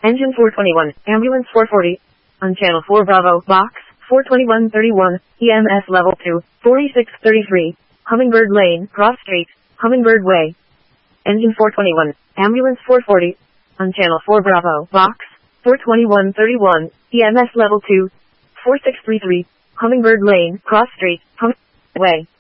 Engine 421, Ambulance 440. On Channel 4 Bravo, Box 42131, EMS Level 2, 4633. Hummingbird Lane, Cross Street, Hummingbird Way. Engine 421, Ambulance 440. On Channel 4 Bravo, Box 42131, EMS Level 2, 4633. Hummingbird Lane, Cross Street, Way.